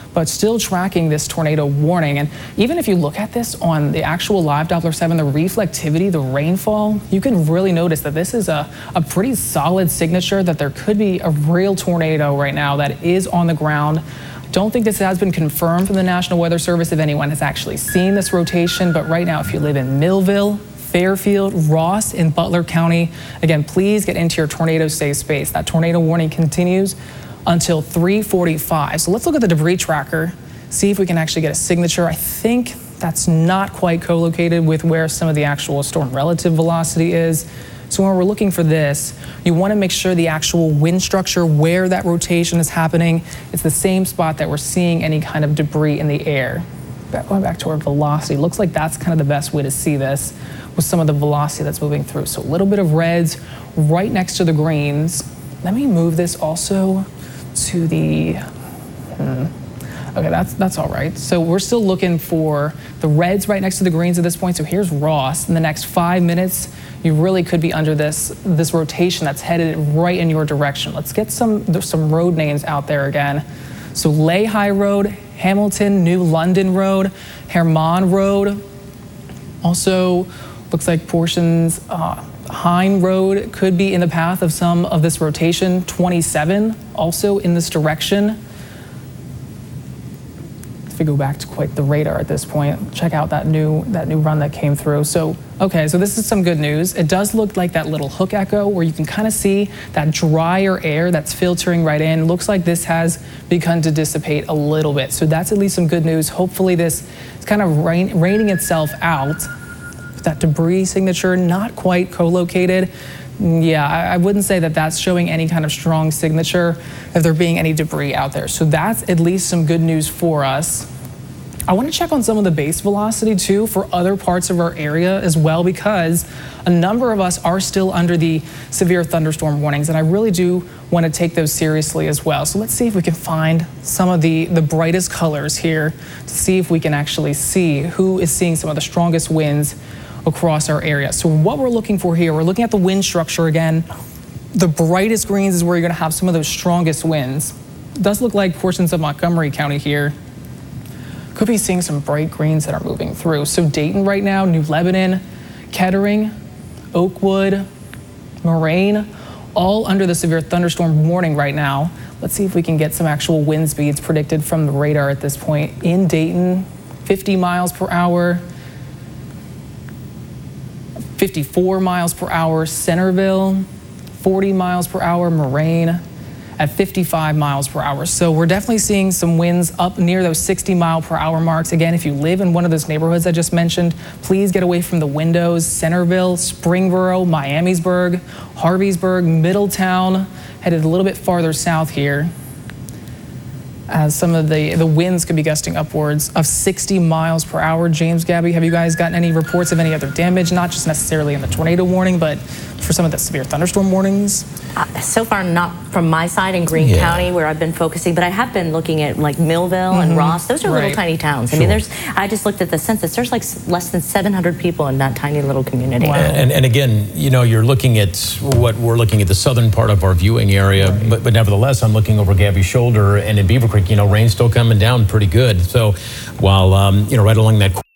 but still tracking this tornado warning. And even if you look at this on the actual live Doppler 7, the reflectivity, the rainfall, you can really notice that this is a pretty solid signature that there could be a real tornado right now that is on the ground. Don't think this has been confirmed from the National Weather Service if anyone has actually seen this rotation, but right now if you live in Millville, Fairfield, Ross, in Butler County, again, please get into your tornado safe space. That tornado warning continues until 3:45. So let's look at the debris tracker, see if we can actually get a signature. I think that's not quite co-located with where some of the actual storm relative velocity is. So when we're looking for this, you want to make sure the actual wind structure where that rotation is happening, it's the same spot that we're seeing any kind of debris in the air. Going back to our velocity, looks like that's kind of the best way to see this with some of the velocity that's moving through. So a little bit of reds right next to the greens. Let me move this also to the, okay, that's all right. So we're still looking for the reds right next to the greens at this point. So here's Ross. In the next 5 minutes, you really could be under this rotation that's headed right in your direction. Let's get some road names out there again. So Lehigh Road, Hamilton, New London Road, Herman Road. Also, looks like portions, Hine Road could be in the path of some of this rotation. 27 also in this direction. If we go back to quite the radar at this point, check out that new run that came through. So, okay, so this is some good news. It does look like that little hook echo where you can kind of see that drier air that's filtering right in. Looks like this has begun to dissipate a little bit. So that's at least some good news. Hopefully this is kind of raining itself out. That debris signature, not quite co-located. Yeah, I wouldn't say that that's showing any kind of strong signature of there being any debris out there. So that's at least some good news for us. I want to check on some of the base velocity too for other parts of our area as well, because a number of us are still under the severe thunderstorm warnings, and I really do want to take those seriously as well. So let's see if we can find some of the brightest colors here to see if we can actually see who is seeing some of the strongest winds across our area. So what we're looking for here, we're looking at the wind structure again. The brightest greens is where you're going to have some of those strongest winds. It does look like portions of Montgomery County here could be seeing some bright greens that are moving through. So Dayton right now, New Lebanon, Kettering, Oakwood, Moraine, all under the severe thunderstorm warning right now. Let's see if we can get some actual wind speeds predicted from the radar at this point. In Dayton, 50 miles per hour, 54 miles per hour, Centerville, 40 miles per hour, Moraine at 55 miles per hour. So we're definitely seeing some winds up near those 60 mile per hour marks. Again, if you live in one of those neighborhoods I just mentioned, please get away from the windows. Centerville, Springboro, Miamisburg, Harveysburg, Middletown, headed a little bit farther south here, as some of the winds could be gusting upwards of 60 miles per hour. James, Gabby, have you guys gotten any reports of any other damage, not just necessarily in the tornado warning, but for some of the severe thunderstorm warnings? So far, not from my side in Greene County where I've been focusing, but I have been looking at like Millville and Ross. Those are little tiny towns. I mean, I just looked at the census. There's like less than 700 people in that tiny little community. Wow. And again, you know, you're looking at what we're looking at the southern part of our viewing area, but nevertheless, I'm looking over Gabby's shoulder, and in Beaver Creek, you know, rain's still coming down pretty good. So while, you know, right along that